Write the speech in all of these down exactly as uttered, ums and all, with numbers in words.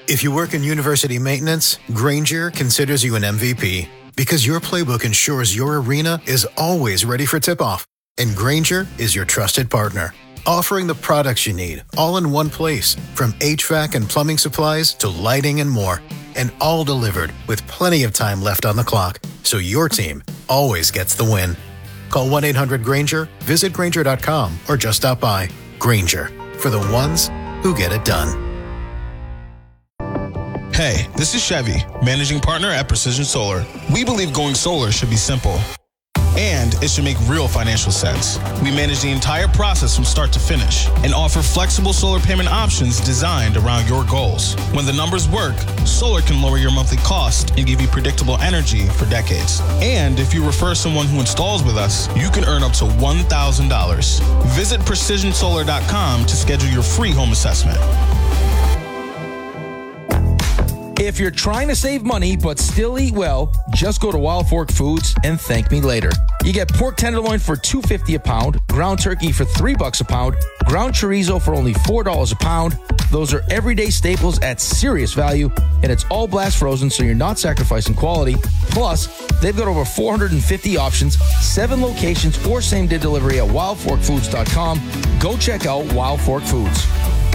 If you work in university maintenance, Grainger considers you an M V P because your playbook ensures your arena is always ready for tip-off. And Grainger is your trusted partner, offering the products you need all in one place, from H V A C and plumbing supplies to lighting and more. And all delivered with plenty of time left on the clock, so your team always gets the win. Call one eight hundred Grainger, visit Grainger dot com, or just stop by. Grainger, for the ones who get it done. Hey, this is Chevy, managing partner at Precision Solar. We believe going solar should be simple, and it should make real financial sense. We manage the entire process from start to finish and offer flexible solar payment options designed around your goals. When the numbers work, solar can lower your monthly cost and give you predictable energy for decades. And if you refer someone who installs with us, you can earn up to one thousand dollars. Visit precision solar dot com to schedule your free home assessment. If you're trying to save money but still eat well, just go to Wild Fork Foods and thank me later. You get pork tenderloin for two dollars and fifty cents a pound, ground turkey for three bucks a pound, ground chorizo for only four dollars a pound. Those are everyday staples at serious value, and it's all blast frozen, so you're not sacrificing quality. Plus, they've got over four hundred fifty options, seven locations, or same-day delivery at wild fork foods dot com. Go check out Wild Fork Foods.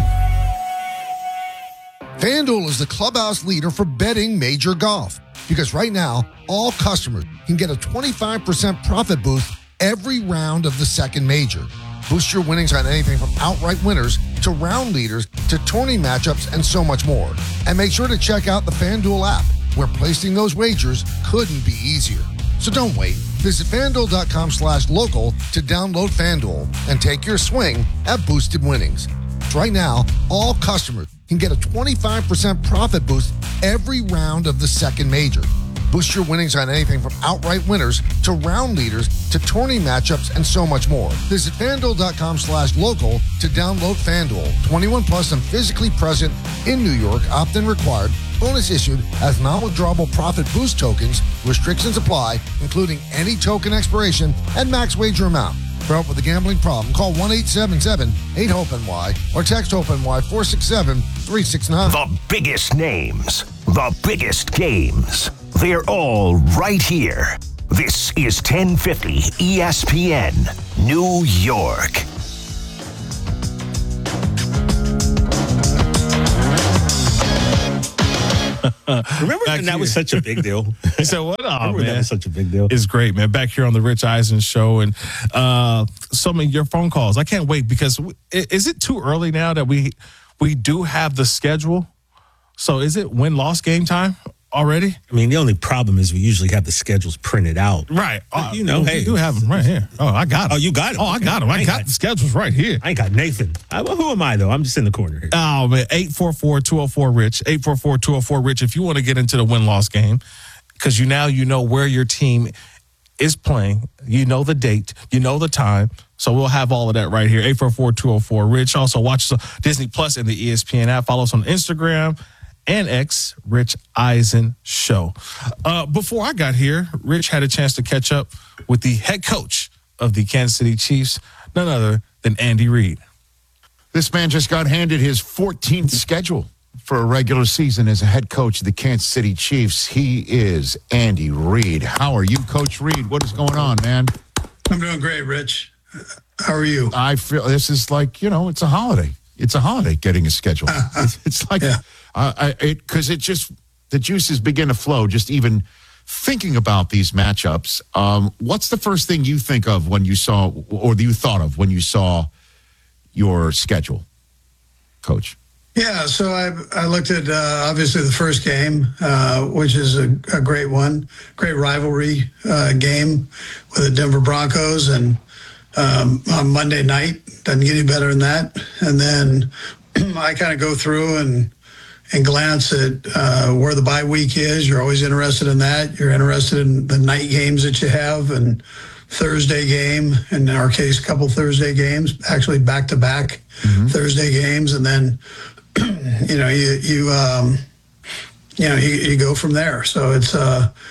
FanDuel is the clubhouse leader for betting major golf because right now, all customers can get a twenty-five percent profit boost every round of the second major. Boost your winnings on anything from outright winners to round leaders to tourney matchups and so much more. And make sure to check out the FanDuel app, where placing those wagers couldn't be easier. So don't wait. Visit FanDuel.com slash local to download FanDuel and take your swing at boosted winnings. Right now, all customers can get a twenty-five percent profit boost every round of the second major. Boost your winnings on anything from outright winners to round leaders to tourney matchups and so much more. Visit FanDuel.com slash local to download FanDuel. twenty-one plus and physically present in New York. Opt-in required. Bonus issued as non-withdrawable profit boost tokens. Restrictions apply, including any token expiration and max wager amount. For help with a gambling problem, call one eight seven seven eight hope N Y or text HOPE-NY four six seven three six nine. The biggest names, the biggest games, they're all right here. This is ten fifty E S P N, New York. Remember when that was such a big deal? So what? Oh, Remember man, that was such a big deal. It's great, man. Back here on the Rich Eisen Show, and uh, some of your phone calls. I can't wait because we, is it too early now that we we do have the schedule? So is it win-loss game time already? I mean, the only problem is we usually have the schedules printed out. Right. Uh, you know, we hey. do have them right here. Oh, I got them. Oh, you got them. Oh, I got them. I, I got, got the schedules right here. I ain't got Nathan. I, well, who am I, though? I'm just in the corner here. Oh, man. eight four four, two oh four, RICH. eight four four, two oh four, RICH. If you want to get into the win-loss game, because you now you know where your team is playing. You know the date. You know the time. So we'll have all of that right here. eight four four, two oh four, RICH. Also, watch the Disney Plus and the E S P N app. Follow us on Instagram and X, Rich Eisen Show. Uh, before I got here, Rich had a chance to catch up with the head coach of the Kansas City Chiefs, none other than Andy Reid. This man just got handed his fourteenth schedule for a regular season as a head coach of the Kansas City Chiefs. He is Andy Reid. How are you, Coach Reid? What is going on, man? I'm doing great, Rich. How are you? I feel this is like, you know, it's a holiday. It's a holiday getting a schedule. it's, it's like, yeah. uh, I, it because it just, the juices begin to flow just even thinking about these matchups. Um, what's the first thing you think of when you saw, or you thought of when you saw your schedule, Coach? Yeah, so I I looked at uh, obviously the first game, uh, which is a, a great one, great rivalry uh, game with the Denver Broncos, and um, on Monday night, doesn't get any better than that. And then I kind of go through and and glance at uh, where the bye week is. You're always interested in that. You're interested in the night games that you have, and Thursday game, in our case, a couple Thursday games, actually back-to-back mm-hmm. Thursday games, and then you know you you um, you know you, you go from there. So it's uh, uh,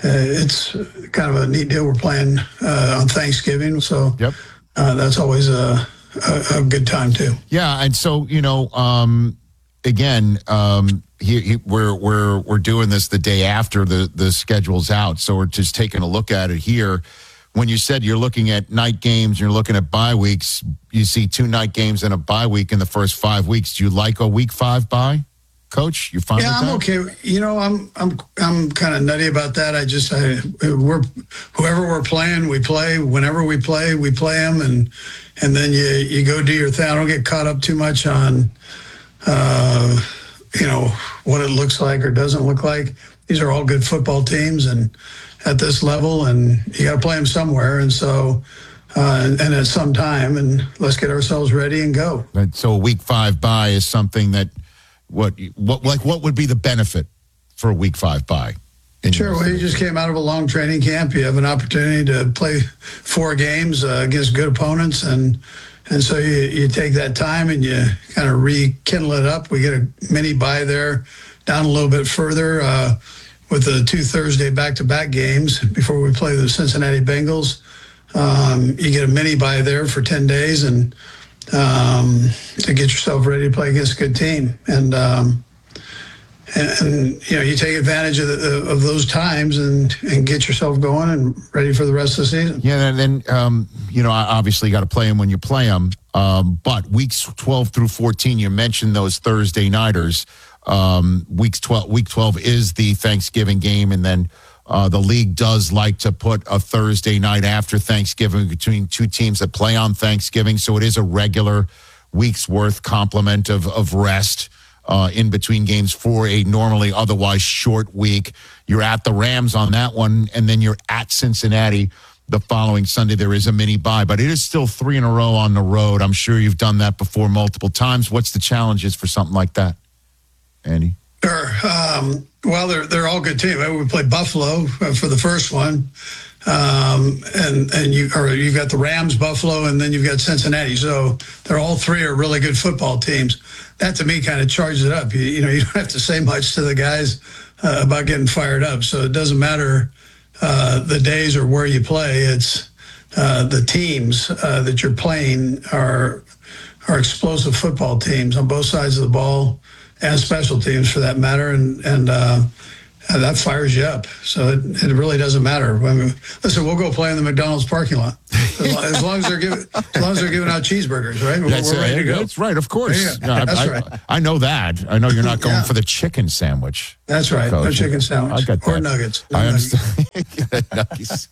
it's kind of a neat deal. We're playing uh, on Thanksgiving, so yep. uh, that's always a, a a good time too. Yeah, and so you know, um, again, um, he, he, we're we're we're doing this the day after the the schedule's out, so we're just taking a look at it here. When you said you're looking at night games, you're looking at bye weeks. You see two night games and a bye week in the first five weeks. Do you like a week five bye, Coach? You fine? Yeah, with I'm that? okay. You know, I'm I'm I'm kind of nutty about that. I just I, we're whoever we're playing, we play. Whenever we play, we play them, and and then you you go do your thing. I don't get caught up too much on. Uh, you know, what it looks like or doesn't look like. These are all good football teams and at this level, and you got to play them somewhere. And so, uh, and, and at some time, and let's get ourselves ready and go. But so a week five bye is something that, what, what, like what would be the benefit for a week five bye? Sure. Well, you just came out of a long training camp. You have an opportunity to play four games uh, against good opponents, and And so you, you take that time and you kind of rekindle it up. We get a mini bye there down a little bit further uh, with the two Thursday back-to-back games before we play the Cincinnati Bengals. Um, you get a mini bye there for ten days and um, to get yourself ready to play against a good team. And, um, and, and you know, you take advantage of, the, of those times and, and get yourself going and ready for the rest of the season. Yeah, and then, um, you know, obviously you got to play them when you play them. Um, but weeks twelve through fourteen, you mentioned those Thursday nighters. Um, weeks twelve, week twelve is the Thanksgiving game, and then uh, the league does like to put a Thursday night after Thanksgiving between two teams that play on Thanksgiving. So it is a regular week's worth complement of, of rest uh, in between games for a normally otherwise short week. You're at the Rams on that one, and then you're at Cincinnati the following Sunday. There is a mini bye, but it is still three in a row on the road. I'm sure you've done that before multiple times. What's the challenges for something like that, Andy? Sure. Um, well, they're they're all good teams. We played Buffalo for the first one, um, and and you or you've got the Rams, Buffalo, and then you've got Cincinnati. So they're all three are really good football teams. That to me kind of charges it up. You, you know, you don't have to say much to the guys uh, about getting fired up. So it doesn't matter uh, the days or where you play. It's uh, the teams uh, that you're playing are are explosive football teams on both sides of the ball, and special teams for that matter, and and uh, that fires you up. So it, it really doesn't matter. I mean, listen, we'll go play in the McDonald's parking lot as long as, long as they're giving as long as they're giving out cheeseburgers, right? We're, That's, we're ready uh, to go. That's right, of course. Yeah, No, I, that's I, right. I know that. I know you're not going Yeah. for the chicken sandwich. That's right. No Coach. chicken sandwich I got or that. nuggets. I No understand. Nuggets.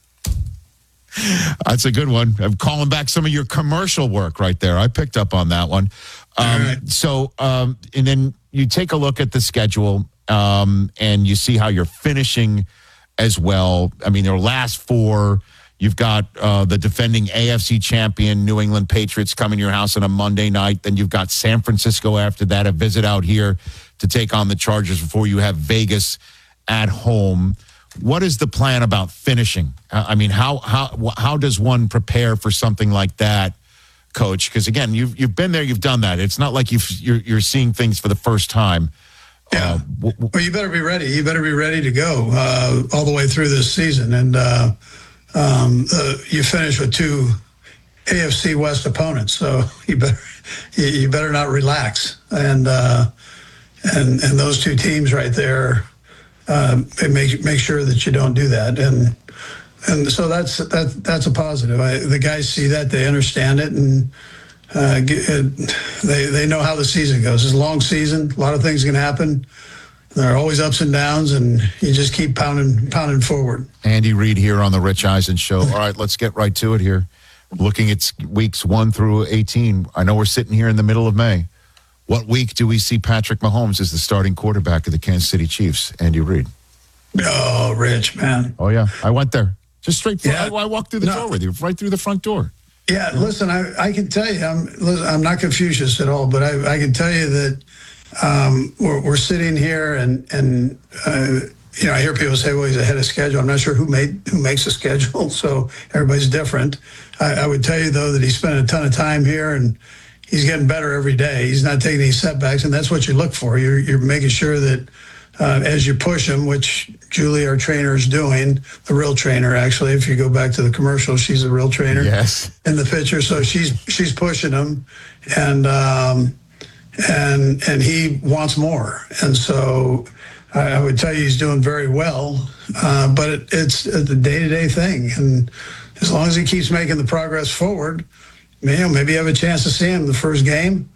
That's a good one. I'm calling back some of your commercial work right there. I picked up on that one. Um, right. So, um, and then you take a look at the schedule um, and you see how you're finishing as well. I mean, their last four, you've got uh, the defending A F C champion New England Patriots coming to your house on a Monday night. Then you've got San Francisco after that, a visit out here to take on the Chargers before you have Vegas at home. What is the plan about finishing? Uh, I mean, how how how does one prepare for something like that, Coach? Because again, you've you've been there, you've done that. It's not like you've, you're you're seeing things for the first time. Yeah. Uh, w- w- Well, you better be ready. You better be ready to go uh, all the way through this season. And uh, um, uh, you finish with two A F C West opponents, so you better you, you better not relax. And uh, and and those two teams right there, uh, make make sure that you don't do that. And and so that's that that's a positive. I, the guys see that, they understand it, and uh, get, they they know how the season goes. It's a long season. A lot of things can happen. There are always ups and downs, and you just keep pounding pounding forward. Andy Reid here on the Rich Eisen Show. All right, let's get right to it here. Looking at weeks one through eighteen. I know we're sitting here in the middle of May. What week do we see Patrick Mahomes as the starting quarterback of the Kansas City Chiefs? Andy Reid. Oh, Rich, man. Oh, yeah. I went there. Just straight through. Yeah. I, I walked through the No. door with you, right through the front door. Yeah, listen, I, I can tell you, I'm listen, I'm not Confucius at all, but I, I can tell you that um, we're, we're sitting here and, and uh, you know, I hear people say, well, he's ahead of schedule. I'm not sure who made who makes a schedule, so everybody's different. I, I would tell you, though, that he spent a ton of time here, and he's getting better every day. He's not taking any setbacks, and that's what you look for. You're, you're making sure that uh, as you push him, which Julie, our trainer, is doing, the real trainer, actually. If you go back to the commercial, she's a real trainer. Yes. In the picture, so she's she's pushing him, and um, and and he wants more. And so I, I would tell you he's doing very well, uh, but it, it's a day-to-day thing. And as long as he keeps making the progress forward, you know, maybe you have a chance to see him the first game.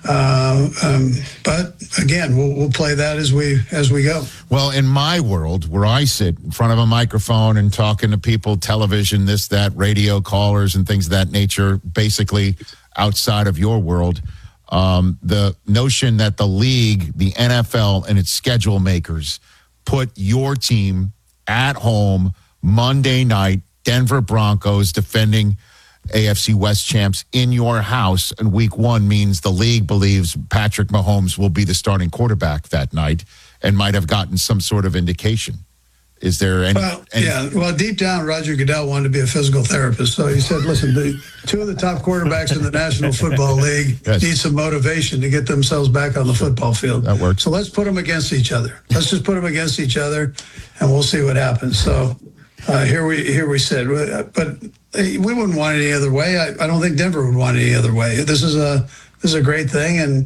Uh, um, but again, we'll, we'll play that as we as we go. Well, in my world, where I sit in front of a microphone and talking to people, television, this, that, radio callers, and things of that nature, basically outside of your world, um, the notion that the league, the N F L, and its schedule makers put your team at home Monday night, Denver Broncos defending A F C West champs in your house in week one means the league believes Patrick Mahomes will be the starting quarterback that night and might have gotten some sort of indication. Is there any? Well, any yeah. Well, deep down, Roger Goodell wanted to be a physical therapist. So he said, listen, the two of the top quarterbacks in the National Football League yes. need some motivation to get themselves back on the football field. That works. So let's put them against each other. Let's just put them against each other, and we'll see what happens. So uh, here we here we sit. But we wouldn't want it any other way. I, I don't think Denver would want it any other way. This is a this is a great thing, and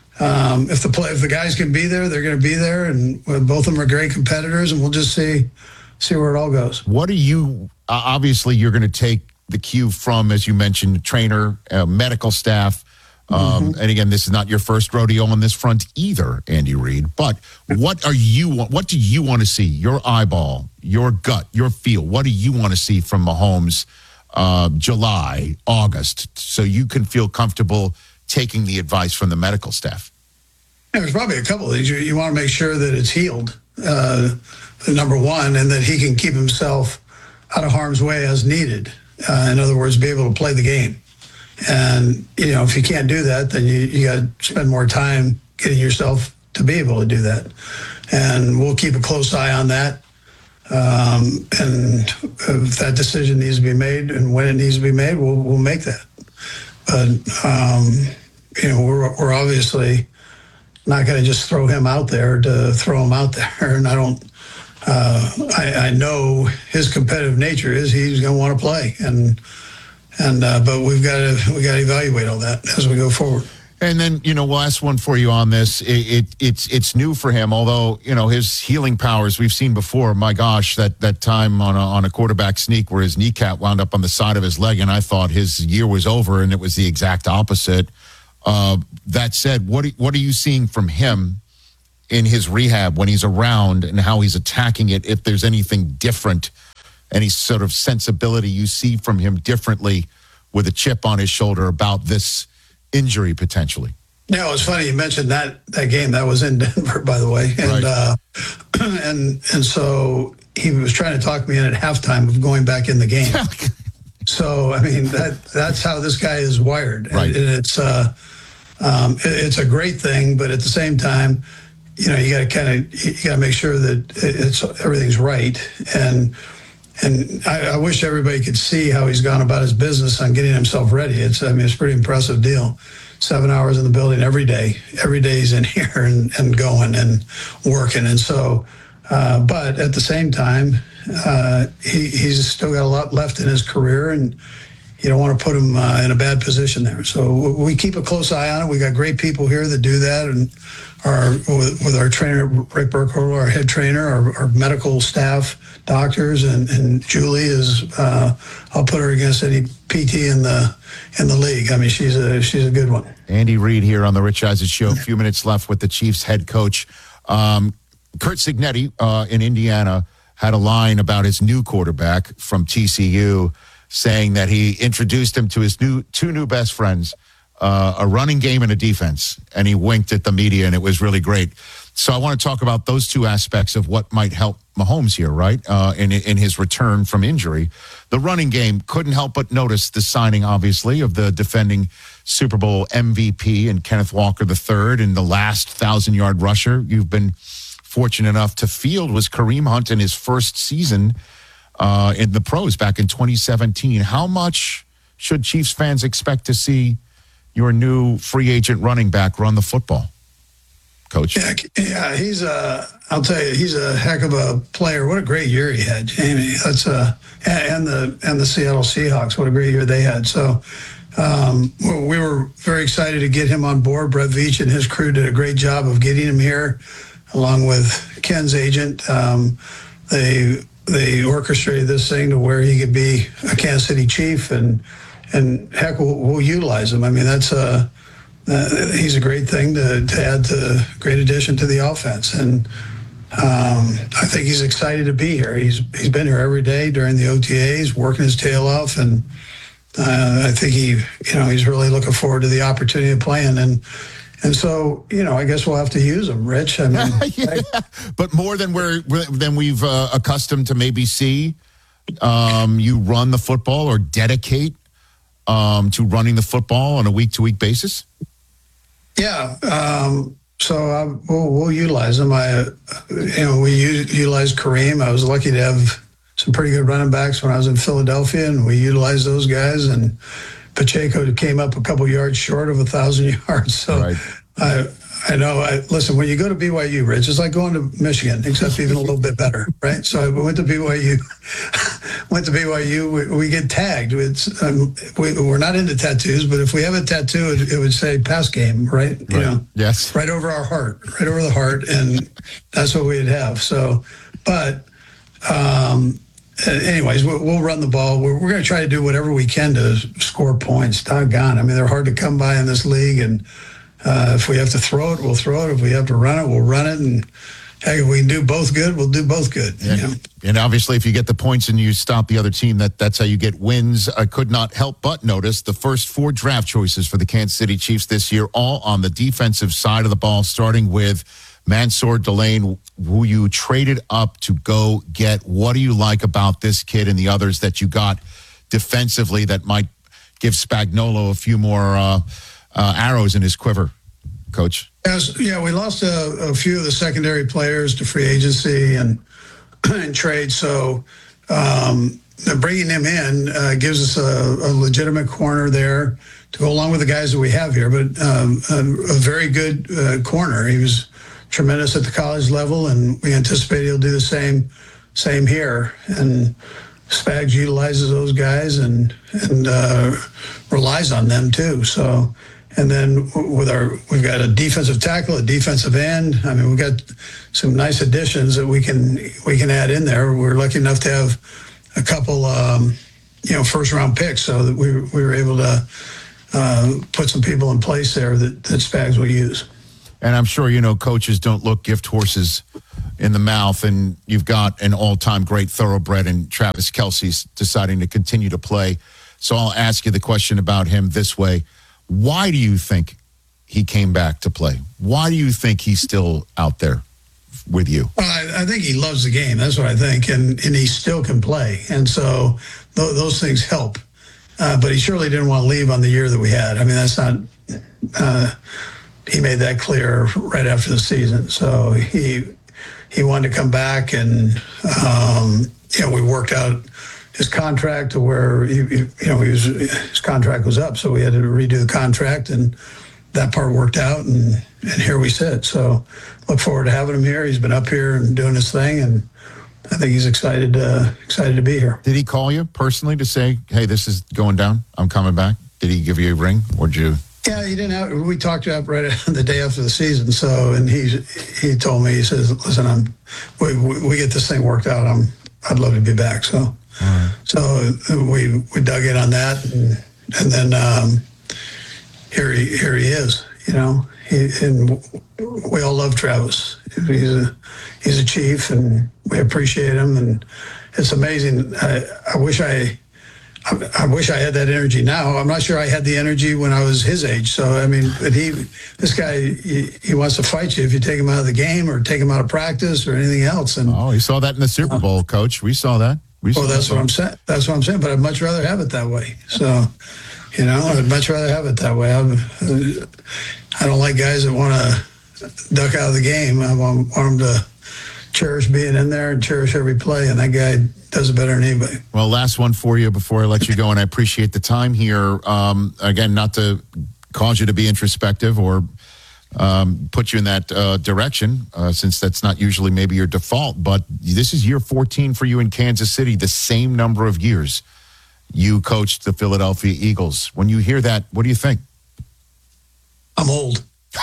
um, if the play, if the guys can be there, they're going to be there, and both of them are great competitors, and we'll just see see where it all goes. What do you? Uh, obviously, you're going to take the cue from, as you mentioned, trainer, uh, medical staff. Um, mm-hmm. And again, this is not your first rodeo on this front either, Andy Reid. But what are you? What do you want to see? Your eyeball, your gut, your feel. What do you want to see from Mahomes? Uh, July, August, so you can feel comfortable taking the advice from the medical staff? Yeah, there's probably a couple of things. You, you want to make sure that it's healed, uh, number one, and that he can keep himself out of harm's way as needed. Uh, in other words, be able to play the game. And, you know, if you can't do that, then you, you got to spend more time getting yourself to be able to do that. And we'll keep a close eye on that. Um, and if that decision needs to be made and when it needs to be made, we'll we'll make that. But um, you know, we're we're obviously not going to just throw him out there to throw him out there. And I don't. Uh, I, I know his competitive nature is he's going to want to play, and and uh, but we've got to we got to evaluate all that as we go forward. And then, you know, last one for you on this. It, it it's it's new for him, although, you know, his healing powers we've seen before. My gosh, that that time on a, on a quarterback sneak where his kneecap wound up on the side of his leg, and I thought his year was over, and it was the exact opposite. Uh, that said, what what are you seeing from him in his rehab when he's around, and how he's attacking it? If there's anything different, any sort of sensibility you see from him differently with a chip on his shoulder about this injury potentially? Yeah, it's funny you mentioned that that game. That was in Denver, by the way, and right. uh, and and so he was trying to talk me in at halftime of going back in the game. So I mean that that's how this guy is wired, right. and, and it's uh, um, it, it's a great thing, but at the same time, you know, you got to kind of you got to make sure that it's everything's right. And and I, I wish everybody could see how he's gone about his business on getting himself ready. It's I mean it's a pretty impressive deal. Seven hours in the building every day. Every day he's in here and, and going and working. And so, uh, but at the same time, uh, he, he's still got a lot left in his career, and you don't want to put him uh, in a bad position there. So we keep a close eye on it. We got great people here that do that, and our with, with our trainer Rick Burkholder, our head trainer, our, our medical staff, doctors, and, and Julie is. Uh, I'll put her against any P T in the in the league. I mean, she's a she's a good one. Andy Reid here on the Rich Eisen Show. A few minutes left with the Chiefs head coach. Um, Curt Cignetti uh, in Indiana had a line about his new quarterback from T C U, saying that he introduced him to his new two new best friends, uh, a running game and a defense, and he winked at the media, and it was really great. So I want to talk about those two aspects of what might help Mahomes here, right, uh, in, in his return from injury. The running game, couldn't help but notice the signing, obviously, of the defending Super Bowl M V P and Kenneth Walker the third, and the last thousand-yard rusher you've been fortunate enough to field was Kareem Hunt in his first season uh, in the pros back in twenty seventeen. How much should Chiefs fans expect to see your new free agent running back run the football, Coach? Yeah, yeah, he's a. I'll tell you, he's a heck of a player. What a great year he had, Jamie. That's a and the and the Seattle Seahawks. What a great year they had. So, um, we were very excited to get him on board. Brett Veach and his crew did a great job of getting him here, along with Ken's agent. Um, they they orchestrated this thing to where he could be a Kansas City Chief, and and heck, we'll, we'll utilize him. I mean, that's a uh, he's a great thing to, to add to great addition to the offense, and um, I think he's excited to be here. He's he's been here every day during the O T As, working his tail off, and uh, I think he you know he's really looking forward to the opportunity of playing. and. And so, you know, I guess we'll have to use them, Rich. I mean, yeah, but more than we're than we've uh, accustomed to maybe see. Um, you run the football or dedicate um, to running the football on a week to week basis. Yeah. Um, so I, we'll, we'll utilize them. I, you know, we use, utilize Kareem. I was lucky to have some pretty good running backs when I was in Philadelphia, and we utilized those guys. And Pacheco came up a couple yards short of a thousand yards. So right. I I know. I, listen, when you go to B Y U, Rich, it's like going to Michigan, except even a little bit better, right? So I went to B Y U. went to B Y U. We, we get tagged. It's, um, we, we're not into tattoos, but if we have a tattoo, it, it would say pass game, right? You right. know, yes, right over our heart, right over the heart, and that's what we'd have. So, but. Um, Anyways, we'll, we'll run the ball. We're, we're going to try to do whatever we can to score points. Doggone. I mean, they're hard to come by in this league. And uh, if we have to throw it, we'll throw it. If we have to run it, we'll run it. And heck, if we can do both good, we'll do both good. And, you know? and obviously, if you get the points and you stop the other team, that that's how you get wins. I could not help but notice the first four draft choices for the Kansas City Chiefs this year, all on the defensive side of the ball, starting with Mansour Delane, who you traded up to go get. What do you like about this kid and the others that you got defensively that might give Spagnuolo a few more uh, uh, arrows in his quiver, Coach? As, yeah, we lost a, a few of the secondary players to free agency and, and trade. So um, bringing him in uh, gives us a, a legitimate corner there to go along with the guys that we have here. But um, a, a very good uh, corner. He was tremendous at the college level, and we anticipate he'll do the same same here. And Spags utilizes those guys and and uh, relies on them too. So, and then with our, we've got a defensive tackle, a defensive end. I mean, we've got some nice additions that we can we can add in there. We're lucky enough to have a couple, um, you know, first round picks, so that we we were able to uh, put some people in place there that, that Spags will use. And I'm sure, you know, coaches don't look gift horses in the mouth, and you've got an all-time great thoroughbred in Travis Kelce deciding to continue to play. So I'll ask you the question about him this way. Why do you think he came back to play? Why do you think he's still out there with you? Well, I, I think he loves the game. That's what I think. And, and he still can play. And so th- those things help. Uh, but he surely didn't want to leave on the year that we had. I mean, that's not... Uh, he made that clear right after the season. So he he wanted to come back, and um, you know, we worked out his contract to where he, he, you know he was, his contract was up, so we had to redo the contract, and that part worked out, and and here we sit. So look forward to having him here. He's been up here and doing his thing, and I think he's excited uh, excited to be here. Did he call you personally to say, "Hey, this is going down. I'm coming back"? Did he give you a ring, or did you? Yeah, he didn't have. We talked about right the day after the season. So, and he he told me, he says, "Listen, I'm we we get this thing worked out. I'm I'd love to be back." So, right. so we we dug in on that, and and then um, here he here he is. You know, he, and we all love Travis. He's a he's a chief, and we appreciate him. And it's amazing. I I wish I. I wish I had that energy now. I'm not sure I had the energy when I was his age. So, I mean, but he, this guy, he, he wants to fight you if you take him out of the game or take him out of practice or anything else. And oh, you saw that in the Super Bowl, Coach. We saw that. We saw well, that's that. what I'm saying. That's what I'm saying. But I'd much rather have it that way. So, you know, I'd much rather have it that way. I'm, I don't like guys that want to duck out of the game. I want, want them to cherish being in there and cherish every play. And that guy does it better than anybody. Well, last one for you before I let you go, and I appreciate the time here. Um, again, not to cause you to be introspective or um, put you in that uh, direction, uh, since that's not usually maybe your default, but this is year fourteen for you in Kansas City, the same number of years you coached the Philadelphia Eagles. When you hear that, what do you think? I'm old.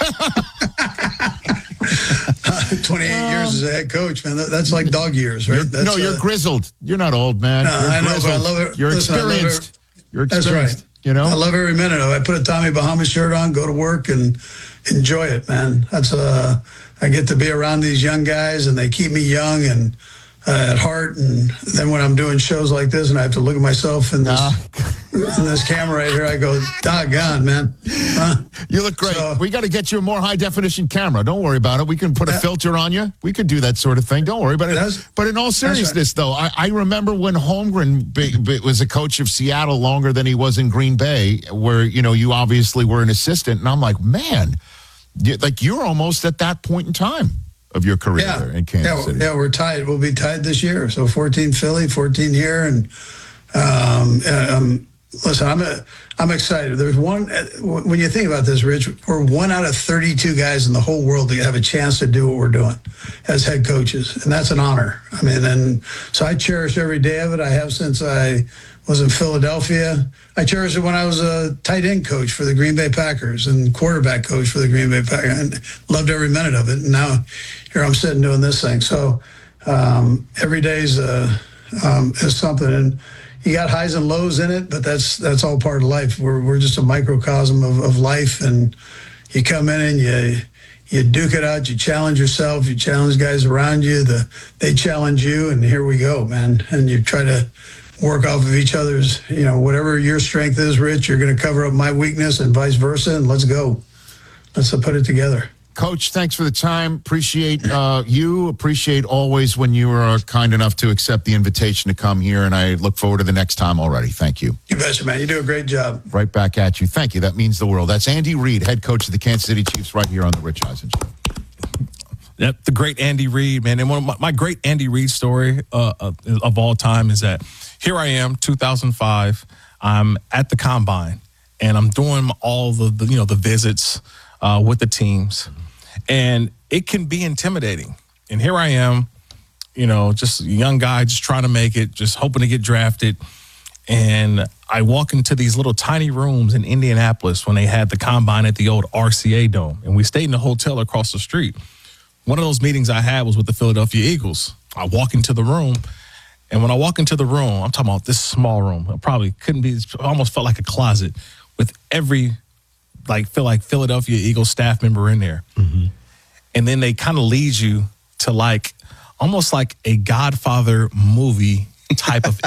twenty-eight um, years as a head coach, man. That, that's like dog years, right? That's, no, you're uh, grizzled. You're not old, man. No, you're I know, grizzled. but I love it. You're Listen, experienced. You're experienced. That's right. You know, I love every minute of it. I put a Tommy Bahama shirt on, go to work, and enjoy it, man. That's uh, I get to be around these young guys, and they keep me young and uh, at heart. And then when I'm doing shows like this, and I have to look at myself in this nah. in this camera right here, I go, doggone, man. Huh? You look great. So, we got to get you a more high definition camera. Don't worry about it. We can put a that, filter on you. We could do that sort of thing. Don't worry about it. But in all seriousness, right. though, I, I remember when Holmgren be, be, was a coach of Seattle longer than he was in Green Bay, where, you know, you obviously were an assistant. And I'm like, man, you, like you're almost at that point in time of your career yeah. there in Kansas yeah, City. Yeah, we're tied. We'll be tied this year. So fourteen Philly, fourteen here. And um, um, listen, I'm a, I'm excited. There's one, when you think about this, Rich, we're one out of thirty-two guys in the whole world that have a chance to do what we're doing as head coaches. And that's an honor. I mean, and so I cherish every day of it. I have since I was in Philadelphia. I cherished it when I was a tight end coach for the Green Bay Packers and quarterback coach for the Green Bay Packers. And loved every minute of it. And now here I'm sitting doing this thing. So um, every day's uh, um, is something. And you got highs and lows in it, but that's that's all part of life. We're we're just a microcosm of, of life, and you come in and you you duke it out. You challenge yourself. You challenge guys around you. The they challenge you, and here we go, man. And you try to work off of each other's. You know, whatever your strength is, Rich, you're going to cover up my weakness, and vice versa. And let's go. Let's put it together. Coach, thanks for the time. Appreciate uh, you. Appreciate always when you are kind enough to accept the invitation to come here, and I look forward to the next time already. Thank you. You betcha, man. You do a great job. Right back at you. Thank you. That means the world. That's Andy Reid, head coach of the Kansas City Chiefs, right here on the Rich Eisen Show. Yep, the great Andy Reid, man. And one of my, my great Andy Reid story uh, of, of all time is that here I am, two thousand five. I'm at the combine, and I'm doing all the, the you know the visits uh, with the teams. And it can be intimidating. And here I am, you know, just a young guy, just trying to make it, just hoping to get drafted. And I walk into these little tiny rooms in Indianapolis when they had the combine at the old R C A Dome. And we stayed in a hotel across the street. One of those meetings I had was with the Philadelphia Eagles. I walk into the room. And when I walk into the room, I'm talking about this small room. I probably couldn't be, it almost felt like a closet with every like feel like Philadelphia Eagles staff member in there. Mm-hmm. And then they kind of lead you to like almost like a Godfather movie type of